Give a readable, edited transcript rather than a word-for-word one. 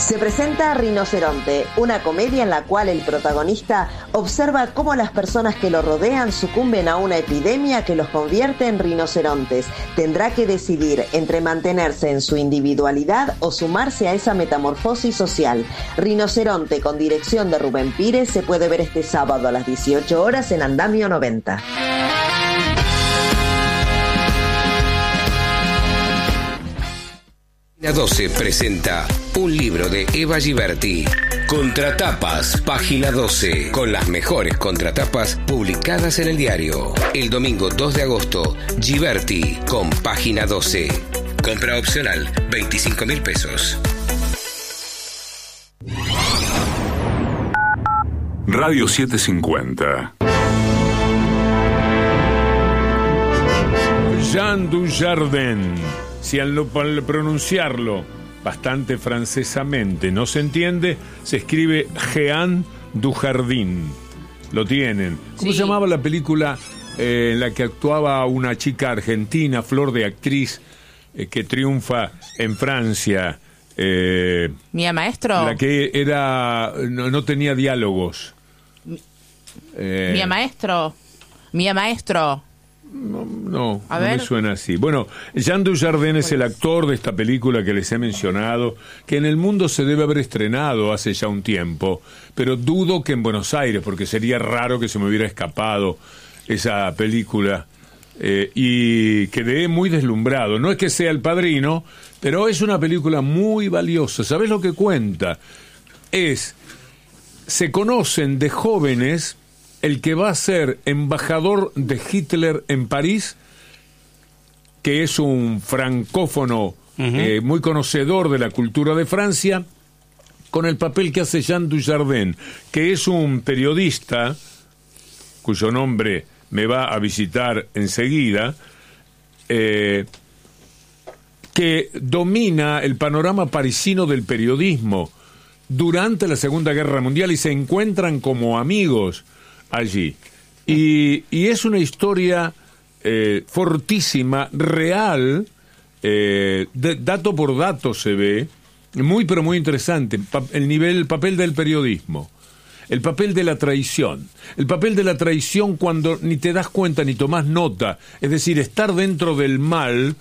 Se presenta Rinoceronte, una comedia en la cual el protagonista observa cómo las personas que lo rodean sucumben a una epidemia que los convierte en rinocerontes. Tendrá que decidir entre mantenerse en su individualidad o sumarse a esa metamorfosis social. Rinoceronte, con dirección de Rubén Pires, se puede ver este sábado a las 18 horas en Andamio 90. La 12 presenta un libro de Eva Giberti, Contratapas, página 12, con las mejores contratapas publicadas en el diario. El domingo 2 de agosto, Giberti con página 12. Compra opcional, 25.000 pesos. Radio 750. Jean Dujardin. Si al pronunciarlo bastante francesamente no se entiende, se escribe Jean Dujardin. Lo tienen. ¿Cómo se llamaba la película en la que actuaba una chica argentina, flor de actriz, que triunfa en Francia? ¿Mía Maestro? La que era no tenía diálogos. ¿Mía Maestro? ¿Mía Maestro? No me suena así. Bueno, Jean Dujardin es el actor de esta película que les he mencionado, que en el mundo se debe haber estrenado hace ya un tiempo, pero dudo que en Buenos Aires, porque sería raro que se me hubiera escapado esa película, y quedé muy deslumbrado. No es que sea El Padrino, pero es una película muy valiosa. ¿Sabés lo que cuenta? Se conocen de jóvenes el que va a ser embajador de Hitler en París, que es un francófono muy conocedor de la cultura de Francia, con el papel que hace Jean Dujardin, que es un periodista, cuyo nombre me va a visitar enseguida, que domina el panorama parisino del periodismo durante la Segunda Guerra Mundial y se encuentran como amigos allí. Y es una historia fortísima, real, dato por dato se ve, muy pero muy interesante, el papel del periodismo, el papel de la traición cuando ni te das cuenta ni tomás nota, es decir, estar dentro del mal